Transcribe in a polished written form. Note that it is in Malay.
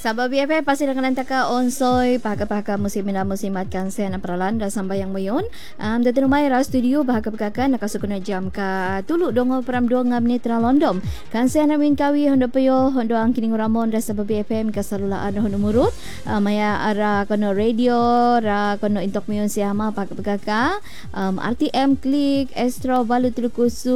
Sabab BFF pasti dengan antaka onsoi pahaka-pahaka musim-ina musimat kansen aperalan dan sambayang mayon. Datu rumai ra studio bahaka-pahaka nakasukuna jam ka tuluk dongo peram dua menit teralondom. Kansen amin kawi hondo peyo hondo angkining ramon dan sabab BFM kasalulaan hondo murut. Maya ara kono radio ra kono intok mayon siama pahaka-pahaka. RTM Klik Astro Balu Tulukusu